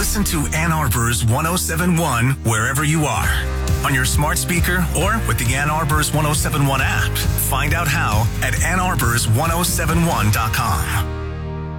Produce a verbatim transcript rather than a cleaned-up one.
Listen to Ann Arbor's one oh seven point one wherever you are. On your smart speaker or with the Ann Arbor's one oh seven point one app. Find out how at ann arbors one oh seven one dot com.